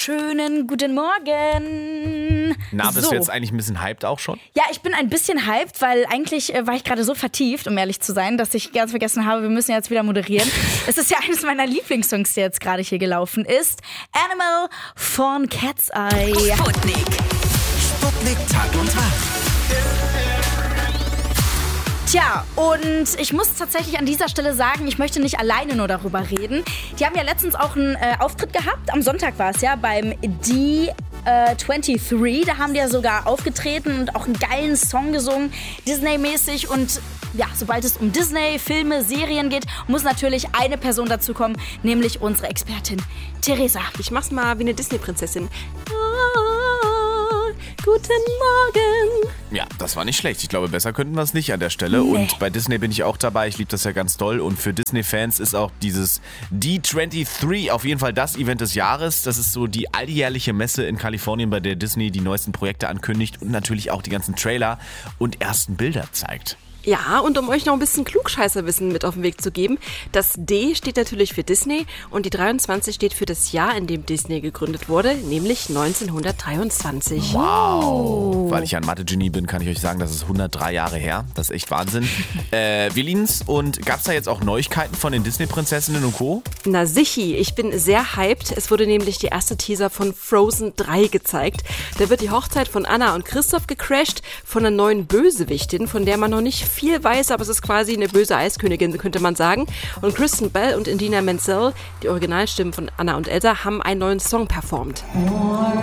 wunderschönen guten Morgen. Na, bist du jetzt eigentlich ein bisschen hyped auch schon? Ja, ich bin ein bisschen hyped, weil eigentlich war ich gerade so vertieft, um ehrlich zu sein, dass ich ganz vergessen habe, wir müssen jetzt wieder moderieren. Es ist ja eines meiner Lieblingssongs, der jetzt gerade hier gelaufen ist. Animal von Cat's Eye. Sputnik Tag und Tag. Tja, und ich muss tatsächlich an dieser Stelle sagen, ich möchte nicht alleine nur darüber reden. Die haben ja letztens auch einen Auftritt gehabt, am Sonntag war es ja, beim D23. Da haben die ja sogar aufgetreten und auch einen geilen Song gesungen, Disney-mäßig. Und ja, sobald es um Disney, Filme, Serien geht, muss natürlich eine Person dazu kommen, nämlich unsere Expertin Theresa. Ich mach's mal wie eine Disney-Prinzessin. Guten Morgen. Ja, das war nicht schlecht. Ich glaube, besser könnten wir es nicht an der Stelle. Nee. Und bei Disney bin ich auch dabei. Ich liebe das ja ganz doll. Und für Disney-Fans ist auch dieses D23 auf jeden Fall das Event des Jahres. Das ist so die alljährliche Messe in Kalifornien, bei der Disney die neuesten Projekte ankündigt und natürlich auch die ganzen Trailer und ersten Bilder zeigt. Ja, und um euch noch ein bisschen Klugscheißerwissen mit auf den Weg zu geben, das D steht natürlich für Disney und die 23 steht für das Jahr, in dem Disney gegründet wurde, nämlich 1923. Wow. Weil ich ja ein Mathe-Genie bin, kann ich euch sagen, das ist 103 Jahre her. Das ist echt Wahnsinn. Wir lieben's. Und gab's da jetzt auch Neuigkeiten von den Disney-Prinzessinnen und Co.? Na sichi, ich bin sehr hyped. Es wurde nämlich die erste Teaser von Frozen 3 gezeigt. Da wird die Hochzeit von Anna und Christoph gecrasht von einer neuen Bösewichtin, von der man noch nicht viel weiß, aber es ist quasi eine böse Eiskönigin, könnte man sagen. Und Kristen Bell und Idina Menzel, die Originalstimmen von Anna und Elsa, haben einen neuen Song performt.